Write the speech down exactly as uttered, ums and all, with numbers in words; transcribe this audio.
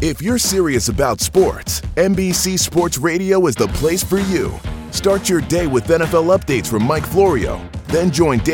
If you're serious about sports, N B C Sports Radio is the place for you. Start your day with N F L updates from Mike Florio. Then join Dan